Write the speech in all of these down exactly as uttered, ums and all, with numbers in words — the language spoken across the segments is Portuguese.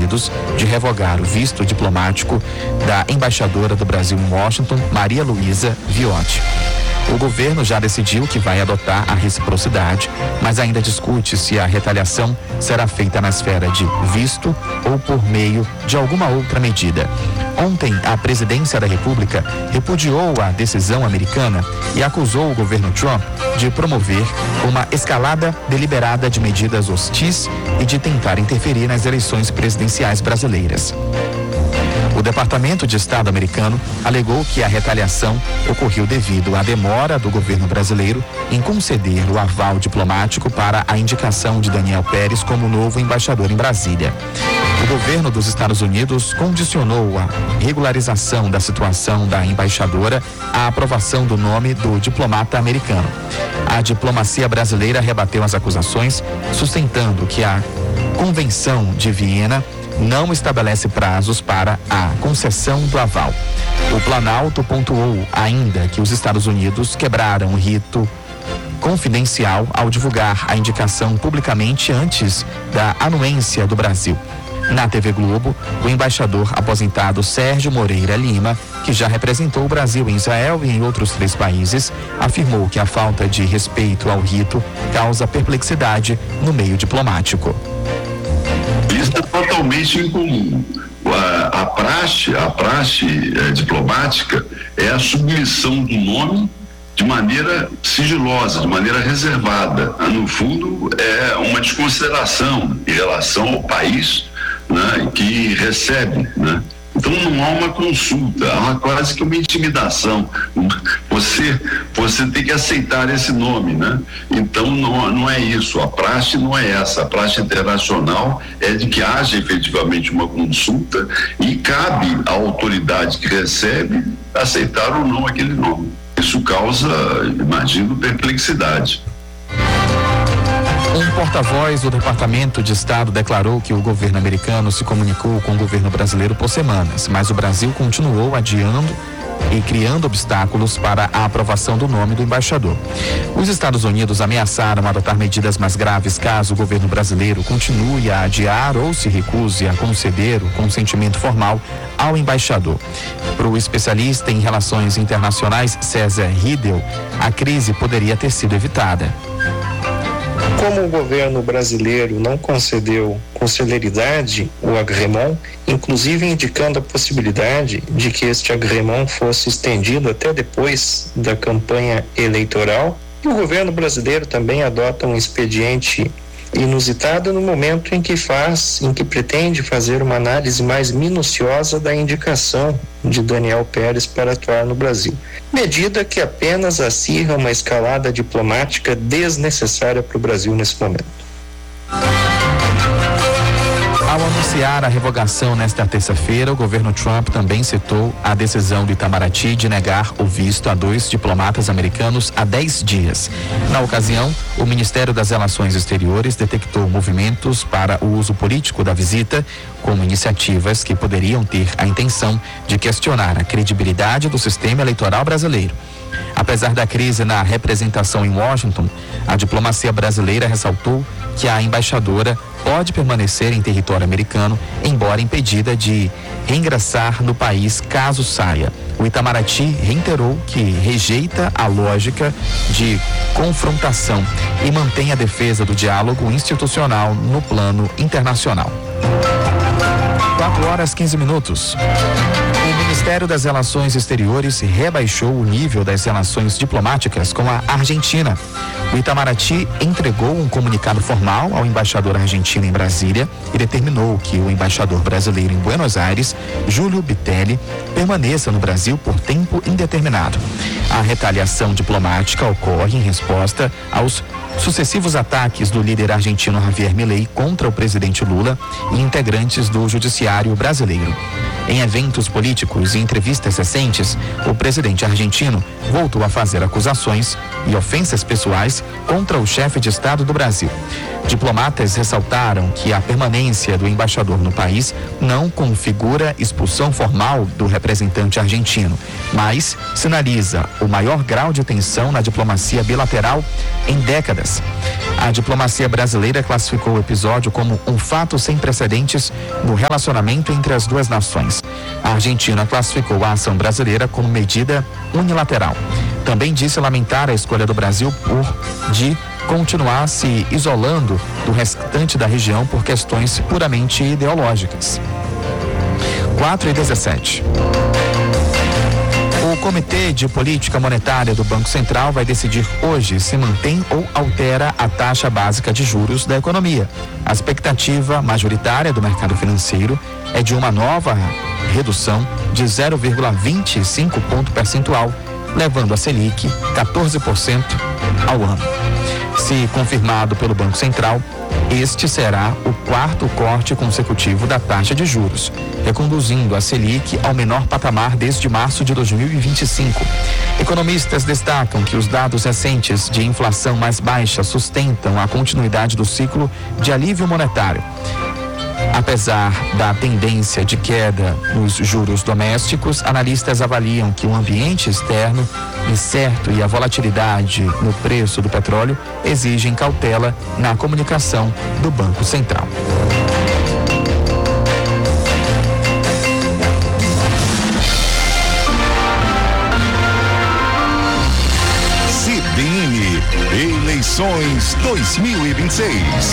Unidos de revogar o visto diplomático da embaixadora do Brasil em Washington, Maria Luísa Viotti. O governo já decidiu que vai adotar a reciprocidade, mas ainda discute se a retaliação será feita na esfera de visto ou por meio de alguma outra medida. Ontem, a presidência da República repudiou a decisão americana e acusou o governo Trump de promover uma escalada deliberada de medidas hostis e de tentar interferir nas eleições presidenciais brasileiras. O Departamento de Estado americano alegou que a retaliação ocorreu devido à demora do governo brasileiro em conceder o aval diplomático para a indicação de Daniel Pérez como novo embaixador em Brasília. O governo dos Estados Unidos condicionou a regularização da situação da embaixadora à aprovação do nome do diplomata americano. A diplomacia brasileira rebateu as acusações, sustentando que a Convenção de Viena não estabelece prazos para a concessão do aval. O Planalto pontuou ainda que os Estados Unidos quebraram o rito confidencial ao divulgar a indicação publicamente antes da anuência do Brasil. Na T V Globo, o embaixador aposentado Sérgio Moreira Lima, que já representou o Brasil em Israel e em outros três países, afirmou que a falta de respeito ao rito causa perplexidade no meio diplomático. Isso é totalmente incomum. A, a praxe, a praxe é, diplomática é a submissão do nome de maneira sigilosa, de maneira reservada. No fundo, é uma desconsideração em relação ao país, né, que recebe, né? Então não há uma consulta, há quase que uma intimidação. Você, você tem que aceitar esse nome, né? Então não, não é isso, a praxe não é essa. A praxe internacional é de que haja efetivamente uma consulta e cabe à autoridade que recebe aceitar ou não aquele nome. Isso causa, imagino, perplexidade. Um porta-voz do Departamento de Estado declarou que o governo americano se comunicou com o governo brasileiro por semanas, mas o Brasil continuou adiando e criando obstáculos para a aprovação do nome do embaixador. Os Estados Unidos ameaçaram adotar medidas mais graves caso o governo brasileiro continue a adiar ou se recuse a conceder o consentimento formal ao embaixador. Para o especialista em relações internacionais César Riedel, a crise poderia ter sido evitada. Como o governo brasileiro não concedeu com celeridade o agrément, inclusive indicando a possibilidade de que este agrément fosse estendido até depois da campanha eleitoral, o governo brasileiro também adota um expediente inusitado no momento em que faz, em que pretende fazer uma análise mais minuciosa da indicação de Daniel Pérez para atuar no Brasil. Medida que apenas acirra uma escalada diplomática desnecessária para o Brasil nesse momento. Ao anunciar a revogação nesta terça-feira, o governo Trump também citou a decisão do Itamaraty de negar o visto a dois diplomatas americanos há dez dias. Na ocasião, o Ministério das Relações Exteriores detectou movimentos para o uso político da visita, como iniciativas que poderiam ter a intenção de questionar a credibilidade do sistema eleitoral brasileiro. Apesar da crise na representação em Washington, a diplomacia brasileira ressaltou que a embaixadora pode permanecer em território americano, embora impedida de reingressar no país caso saia. O Itamaraty reiterou que rejeita a lógica de confrontação e mantém a defesa do diálogo institucional no plano internacional. quatro horas e quinze minutos. O Ministério das Relações Exteriores rebaixou o nível das relações diplomáticas com a Argentina. O Itamaraty entregou um comunicado formal ao embaixador argentino em Brasília e determinou que o embaixador brasileiro em Buenos Aires, Júlio Bitelli, permaneça no Brasil por tempo indeterminado. A retaliação diplomática ocorre em resposta aos sucessivos ataques do líder argentino Javier Milei contra o presidente Lula e integrantes do judiciário brasileiro. Em eventos políticos e entrevistas recentes, o presidente argentino voltou a fazer acusações e ofensas pessoais contra o chefe de Estado do Brasil. Diplomatas ressaltaram que a permanência do embaixador no país não configura expulsão formal do representante argentino, mas sinaliza o maior grau de tensão na diplomacia bilateral em décadas. A diplomacia brasileira classificou o episódio como um fato sem precedentes no relacionamento entre as duas nações. A Argentina classificou a ação brasileira como medida unilateral. Também disse lamentar a escolha do Brasil por de continuar se isolando do restante da região por questões puramente ideológicas. quatro e dezessete. O Comitê de Política Monetária do Banco Central vai decidir hoje se mantém ou altera a taxa básica de juros da economia. A expectativa majoritária do mercado financeiro é de uma nova redução de zero vírgula vinte e cinco ponto percentual, levando a Selic quatorze por cento ao ano. Se confirmado pelo Banco Central, este será o quarto corte consecutivo da taxa de juros, reconduzindo a Selic ao menor patamar desde março de dois mil e vinte e cinco. Economistas destacam que os dados recentes de inflação mais baixa sustentam a continuidade do ciclo de alívio monetário. Apesar da tendência de queda nos juros domésticos, analistas avaliam que o ambiente externo incerto e a volatilidade no preço do petróleo exigem cautela na comunicação do Banco Central. C B N Eleições dois mil e vinte e seis.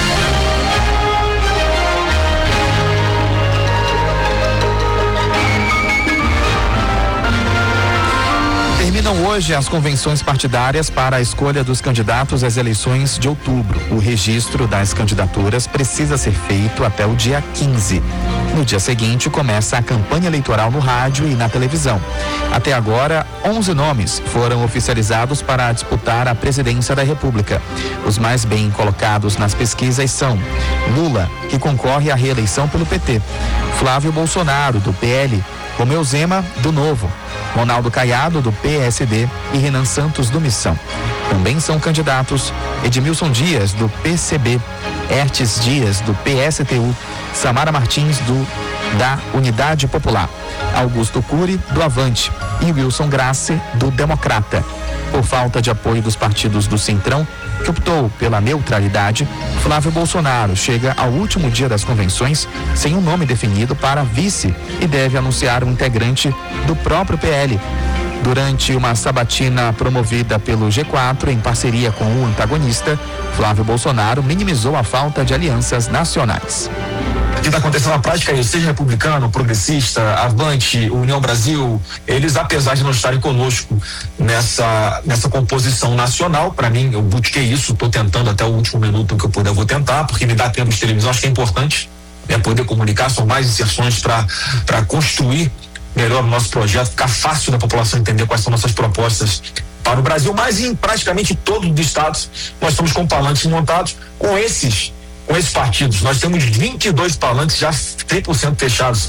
Terminam hoje as convenções partidárias para a escolha dos candidatos às eleições de outubro. O registro das candidaturas precisa ser feito até o dia quinze. No dia seguinte, começa a campanha eleitoral no rádio e na televisão. Até agora, onze nomes foram oficializados para disputar a presidência da República. Os mais bem colocados nas pesquisas são Lula, que concorre à reeleição pelo P T, Flávio Bolsonaro, do P L, Romeu Zema, do Novo, Ronaldo Caiado, do P S D e Renan Santos, do Missão. Também são candidatos Edmilson Dias, do P C B, Ertes Dias, do P S T U, Samara Martins, do da Unidade Popular, Augusto Cury, do Avante e Wilson Grace, do Democrata. Por falta de apoio dos partidos do Centrão, que optou pela neutralidade, Flávio Bolsonaro chega ao último dia das convenções sem um nome definido para vice e deve anunciar um integrante do próprio P L. Durante uma sabatina promovida pelo G quatro em parceria com o antagonista, Flávio Bolsonaro minimizou a falta de alianças nacionais. O que está acontecendo na prática é isso, seja republicano, progressista, Avante, União Brasil, eles, apesar de não estarem conosco nessa, nessa composição nacional, para mim, eu busquei isso, estou tentando até o último minuto que eu puder, eu vou tentar, porque me dá tempo de televisão, acho que é importante, é poder comunicar, são mais inserções para para construir melhor o nosso projeto, ficar fácil da população entender quais são nossas propostas para o Brasil, mas em praticamente todos os estados nós estamos com palantes montados com esses com esses partidos. Nós temos vinte e dois palantes já cem por cento fechados.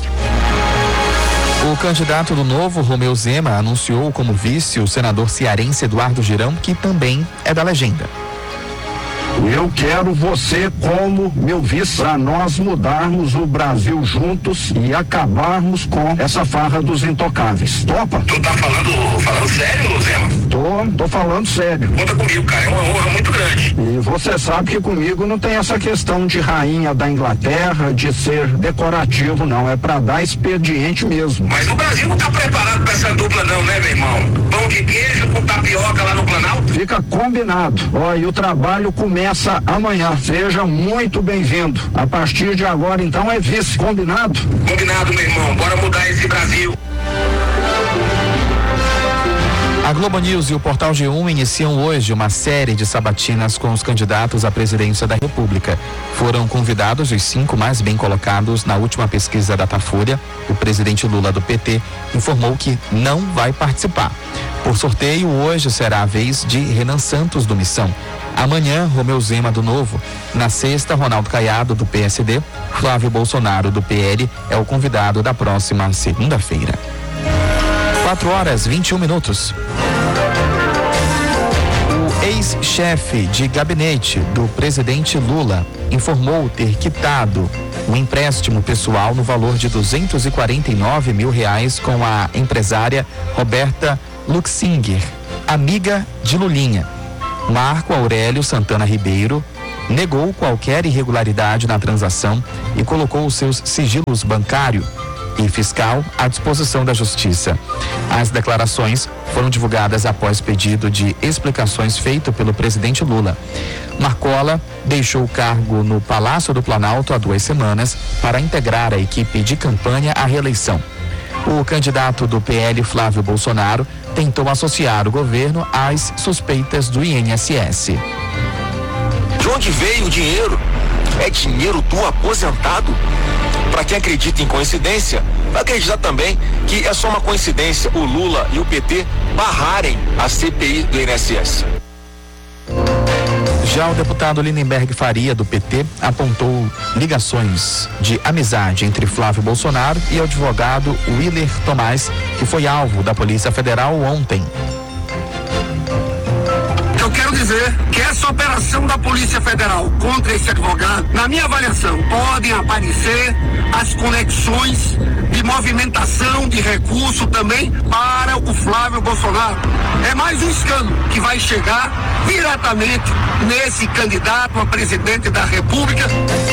O candidato do Novo, Romeu Zema, anunciou como vice o senador cearense Eduardo Girão, que também é da legenda. Eu quero você como meu vice para nós mudarmos o Brasil juntos e acabarmos com essa farra dos intocáveis. Topa? Tu tá falando, falando sério, Zema? Tô, tô falando sério. Conta comigo, cara, é uma honra muito grande. E você sabe que comigo não tem essa questão de rainha da Inglaterra, de ser decorativo, não. É para dar expediente mesmo. Mas o Brasil não tá preparado para essa dupla não, né, meu irmão? Pão de queijo com tapioca lá no Planalto? Fica combinado. Ó, e o trabalho começa amanhã. Seja muito bem-vindo. A partir de agora, então, é vice. Combinado? Combinado, meu irmão. Bora mudar esse Brasil. A Globo News e o Portal G um iniciam hoje uma série de sabatinas com os candidatos à presidência da República. Foram convidados os cinco mais bem colocados na última pesquisa Datafolha. O presidente Lula, do P T, informou que não vai participar. Por sorteio, hoje será a vez de Renan Santos, do Missão. Amanhã, Romeu Zema, do Novo. Na sexta, Ronaldo Caiado, do P S D. Flávio Bolsonaro, do P L, é o convidado da próxima segunda-feira. quatro horas e vinte e um minutos. O Ex-chefe de gabinete do presidente Lula informou ter quitado um empréstimo pessoal no valor de duzentos e quarenta e nove mil reais com a empresária Roberta Luxinger, amiga de Lulinha. Marco Aurélio Santana Ribeiro negou qualquer irregularidade na transação e colocou os seus sigilos bancário e fiscal à disposição da Justiça. As declarações foram divulgadas após pedido de explicações feito pelo presidente Lula. Marcola deixou o cargo no Palácio do Planalto há duas semanas para integrar a equipe de campanha à reeleição. O candidato do P L, Flávio Bolsonaro, tentou associar o governo às suspeitas do I N S S. De onde veio o dinheiro? É dinheiro do aposentado? Para quem acredita em coincidência, vai acreditar também que é só uma coincidência o Lula e o P T barrarem a C P I do I N S S. Já o deputado Lindenberg Faria, do P T, apontou ligações de amizade entre Flávio Bolsonaro e o advogado Willer Tomás, que foi alvo da Polícia Federal ontem. Eu quero dizer que essa operação da Polícia Federal contra esse advogado, na minha avaliação, podem aparecer as conexões de movimentação de recurso também para o Flávio Bolsonaro. É mais um escândalo que vai chegar diretamente nesse candidato a presidente da República.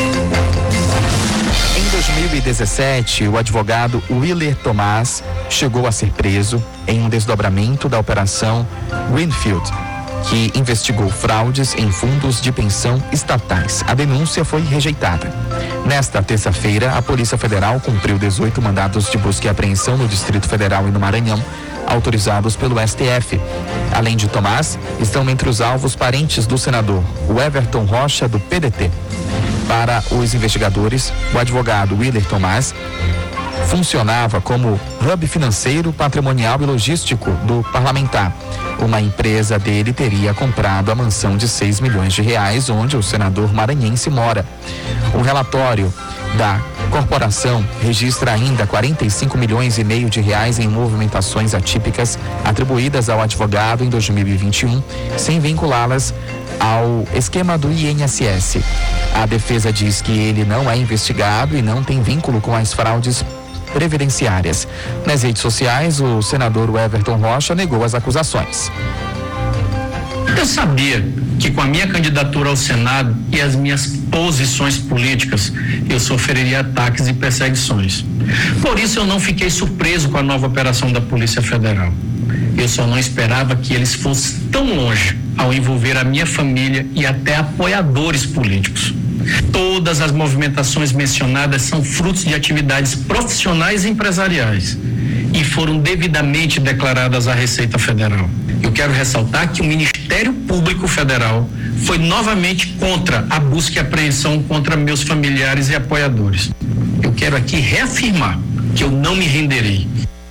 Em dois mil e dezessete, o advogado Willer Tomás chegou a ser preso em um desdobramento da Operação Greenfield, que investigou fraudes em fundos de pensão estatais. A denúncia foi rejeitada. Nesta terça-feira, a Polícia Federal cumpriu dezoito mandados de busca e apreensão no Distrito Federal e no Maranhão, autorizados pelo S T F. Além de Tomás, estão entre os alvos parentes do senador, o Everton Rocha, do P D T. Para os investigadores, o advogado Willer Tomás funcionava como hub financeiro, patrimonial e logístico do parlamentar. Uma empresa dele teria comprado a mansão de seis milhões de reais, onde o senador maranhense mora. O relatório da corporação registra ainda quarenta e cinco milhões e meio de reais em movimentações atípicas atribuídas ao advogado em dois mil e vinte e um, sem vinculá-las ao esquema do I N S S. A defesa diz que ele não é investigado e não tem vínculo com as fraudes previdenciárias. Nas redes sociais, o senador Everton Rocha negou as acusações. Eu sabia que com a minha candidatura ao Senado e as minhas posições políticas, eu sofreria ataques e perseguições. Por isso eu não fiquei surpreso com a nova operação da Polícia Federal. Eu só não esperava que eles fossem tão longe ao envolver a minha família e até apoiadores políticos. Todas as movimentações mencionadas são frutos de atividades profissionais e empresariais e foram devidamente declaradas à Receita Federal. Eu quero ressaltar que o Ministério Público Federal foi novamente contra a busca e apreensão contra meus familiares e apoiadores. Eu quero aqui reafirmar que eu não me renderei.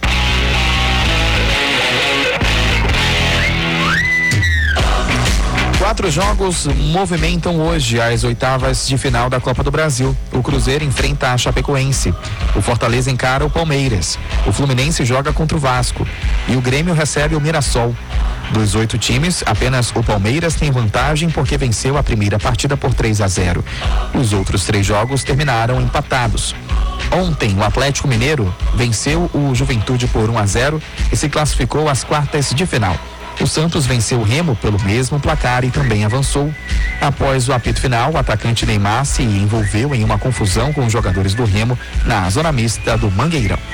Quatro jogos movimentam hoje as oitavas de final da Copa do Brasil. O Cruzeiro enfrenta a Chapecoense. O Fortaleza encara o Palmeiras. O Fluminense joga contra o Vasco. E o Grêmio recebe o Mirassol. Dos oito times, apenas o Palmeiras tem vantagem porque venceu a primeira partida por três a zero. Os outros três jogos terminaram empatados. Ontem, o Atlético Mineiro venceu o Juventude por um a zero e se classificou às quartas de final. O Santos venceu o Remo pelo mesmo placar e também avançou. Após o apito final, o atacante Neymar se envolveu em uma confusão com os jogadores do Remo na zona mista do Mangueirão.